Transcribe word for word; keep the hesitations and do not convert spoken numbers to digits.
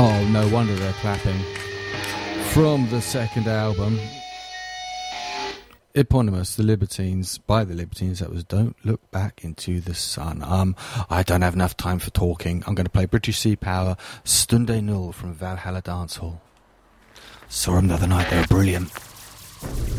Oh, no wonder they're clapping. From the second album, eponymous, The Libertines, by The Libertines, that was Don't Look Back Into the Sun. Um, I don't have enough time for talking. I'm going to play British Sea Power, Stunde Null from Valhalla Dance Hall. Saw them the other night, they were brilliant.